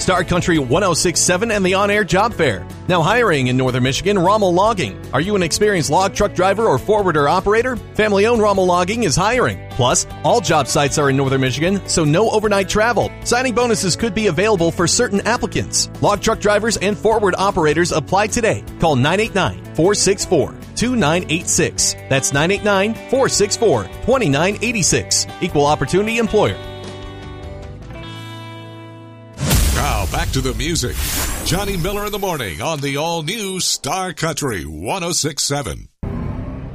Star Country 106.7 and the on-air job fair. Now hiring in Northern Michigan, Rommel Logging. Are you an experienced log truck driver or forwarder operator? Family-owned Rommel Logging is hiring. Plus, all job sites are in Northern Michigan, so no overnight travel. Signing bonuses could be available for certain applicants. Log truck drivers and forward operators apply today. Call 989-464-2986. That's 989-464-2986. Equal Opportunity Employer. Now back to the music. Johnny Miller in the morning on the all-new Star Country 106.7.